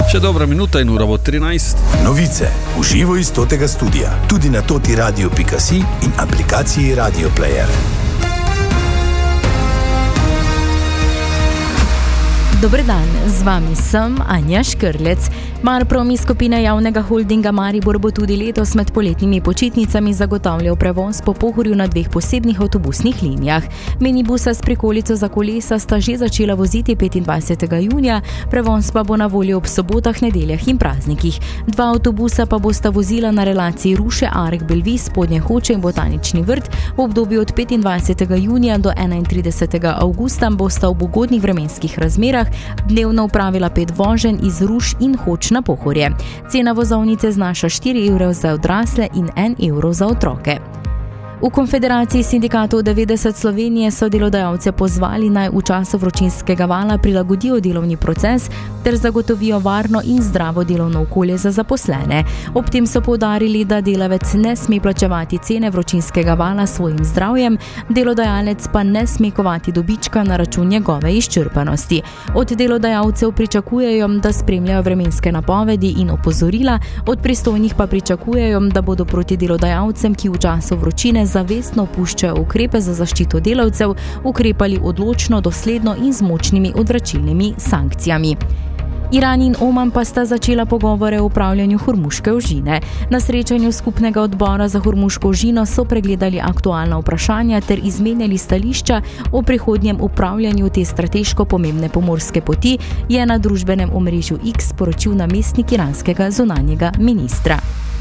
Še dobra minuta in ura bo 13. Novice v živo iz totega studia, tudi na totiradio.si in aplikaciji Radio Player. Dober dan, z vami sem Anja Škrlec. Marprom iz skupine javnega holdinga Maribor bo tudi letos med poletnimi počitnicami zagotavljal prevoz po Pohorju na 2 posebnih avtobusnih linijah. Minibusa s prikolico za kolesa sta že začela voziti 25. junija, prevoz pa bo na voljo ob sobotah, nedeljah in praznikih. 2 avtobusa pa bosta vozila na relaciji Ruše-Arek-Belvis, Spodnje Hoče in Botanični vrt. V obdobju od 25. junija do 31. avgusta bosta v ugodnih vremenskih razmerah dnevno upravila 5 voženj iz Ruš in Hoč na Pohorje. Cena vozovnice znaša 4 evre za odrasle in 1 evro za otroke. V Konfederaciji sindikatov 90 Slovenije so delodajalce pozvali, naj v času vročinskega vala prilagodijo delovni proces ter zagotovijo varno in zdravo delovno okolje za zaposlene. Ob tem so poudarili, da delavec ne sme plačevati cene vročinskega vala s svojim zdravjem, delodajalec pa ne sme kovati dobička na račun njegove izčrpanosti. Od delodajalcev pričakujejo, da spremljajo vremenske napovedi in opozorila, od pristojnih pa pričakujejo, da bodo proti delodajalcem, ki v času vročine zavestno opuščajo ukrepe za zaščito delavcev, ukrepali odločno, dosledno in z močnimi odvračilnimi sankcijami. Iran in Oman pa sta začela pogovore o upravljanju Hormuške ožine. Na srečanju skupnega odbora za Hormuško ožino so pregledali aktualna vprašanja ter izmenjali stališča o prihodnjem upravljanju te strateško pomembne pomorske poti, je na družbenem omrežju X sporočil namestnik iranskega zunanjega ministra.